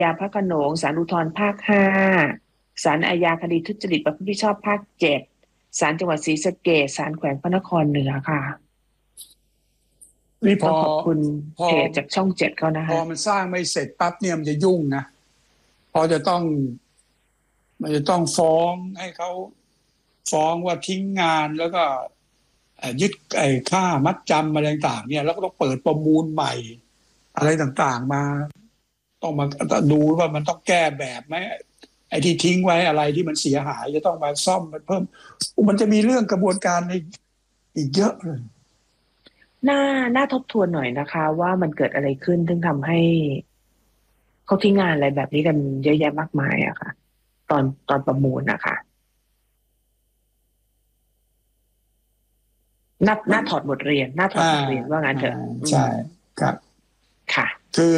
ยาพระโขนงศาลอุทธรณ์ภาค5ศาลอาญาคดีทุจริตประพฤติมิชอบภาค7ศาลจังหวัดศรีสะเกษศาลแขวงพระนครเหนือค่ะนี่ต้องขอบคุณเพจจากช่อง7เขานะพอคะมันสร้างไม่เสร็จปั๊บเนี่ยมันจะยุ่งนะพอจะต้องมันจะต้องฟ้องให้เขาฟ้องว่าทิ้งงานแล้วก็ยึดค่ามัดจำอะไรต่างๆเนี่ยแล้วก็ต้องเปิดประมูลใหม่อะไรต่างๆมาต้องมาดูว่ามันต้องแก้แบบไหมไอ้ที่ทิ้งไว้อะไรที่มันเสียหายจะต้องมาซ่อมมันเพิ่มมันจะมีเรื่องกระบวนการอีกเยอะเลยน่าทบทวนหน่อยนะคะ ว่ามันเกิดอะไรขึ้นถึงทำให้เขาทิ้งงานอะไรแบบนี้กันเยอะแยะมากมายอะค่ะ ตอนประมูลนะคะน่าถอดบทเรียนน่าถอดบทเรียนว่างั้นเถอะใช่ครับค่ะคือ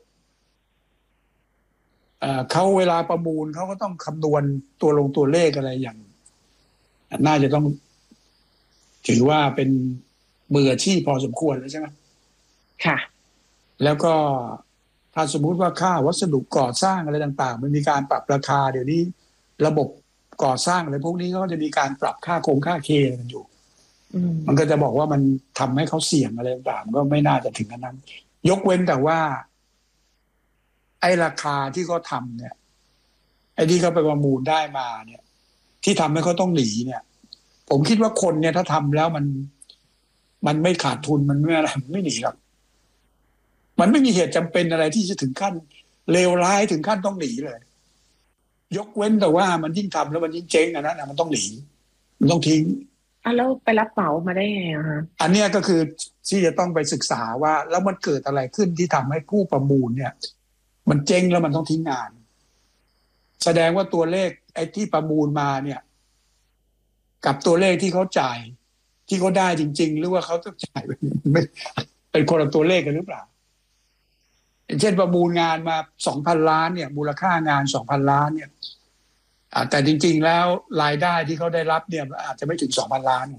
เขาเวลาประมูลเขาก็ต้องคำนวณตัวเลขอะไรอย่างน่าจะต้องถือว่าเป็นมืออาชีพพอสมควรแล้วใช่ไหมค่ะแล้วก็ถ้าสมมุติว่าค่าวัสดุก่อสร้างอะไรต่างๆมันมีการปรับราคาเดี๋ยวนี้ระบบก่อสร้างอะไรพวกนี้ก็จะมีการปรับค่าเคกันอยู่มันก็จะบอกว่ามันทำให้เขาเสี่ยงอะไรต่างๆก็ไม่น่าจะถึงนั้นยกเว้นแต่ว่าไอ้ราคาที่เขาทำเนี่ยไอ้ที่เขาไปประมูลได้มาเนี่ยที่ทำให้เขาต้องหนีเนี่ยผมคิดว่าคนเนี่ยถ้าทำแล้วมันไม่ขาดทุนมันไม่อะไรมันไม่หนีหรอกมันไม่มีเหตุจำเป็นอะไรที่จะถึงขั้นเลวร้ายถึงขั้นต้องหนีเลยยกเว้นแต่ว่ามันยิ่งทำแล้วมันยิ่งเจ๊งอันนั้นนะมันต้องหนีมันต้องทิ้งแล้วไปรับเหมามาได้ไงอะคะอันนี้ก็คือที่จะต้องไปศึกษาว่าแล้วมันเกิดอะไรขึ้นที่ทำให้ผู้ประมูลเนี่ยมันเจ๊งแล้วมันต้องทิ้งงานแสดงว่าตัวเลขไอ้ที่ประมูลมาเนี่ยกับตัวเลขที่เขาจ่ายที่เขาได้จริงๆหรือว่าเขาต้องจ่ายไม่เป็นคนละตัวเลขกันหรือเปล่าเช่นประมูลงานมา 2,000 ล้านเนี่ยมูลค่างาน 2,000 ล้านเนี่ยแต่จริงๆแล้วรายได้ที่เขาได้รับเนี่ยอาจจะไม่ถึง 2,000 ล้าน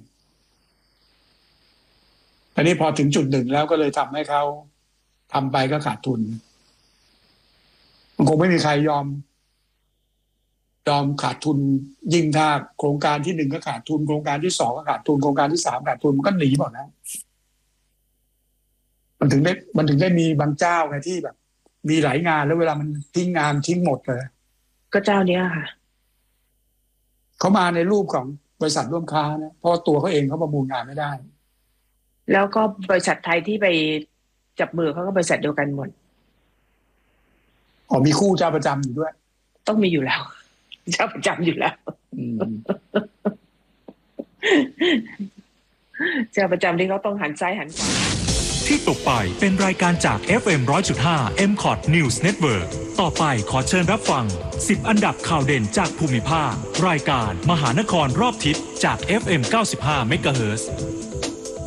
อันนี้พอถึงจุดหนึ่งแล้วก็เลยทำให้เขาทำไปก็ขาดทุนมันคงไม่มีใครยอมขาดทุนยิ่งถ้าโครงการที่ 1ก็ขาดทุนโครงการที่ 2ก็ขาดทุนโครงการที่ 3ขาดทุนมันก็หนีหมดนะมันถึงได้มีบางเจ้าไงที่แบบมีหลายงานแล้วเวลามันทิ้งงานทิ้งหมดเลยก็เจ้าเนี้ยค่ะเขามาในรูปของบริษัทร่วมค้านะเพราะตัวเขาเองเขาประมูลงานไม่ได้แล้วก็บริษัทไทยที่ไปจับมือเขาก็บริษัทเดียวกันหมดมีคู่เจ้าประจำอยู่ด้วยต้องมีอยู่แล้วเจ้าประจำอยู่แล้วเจ้าประจำที่เขาต้องหันซ้ายหันขวาที่ตกไปเป็นรายการจาก FM 100.5 MCOT News Network ต่อไปขอเชิญรับฟัง10อันดับข่าวเด่นจากภูมิภาครายการมหานครรอบทิศจาก FM 95 MHz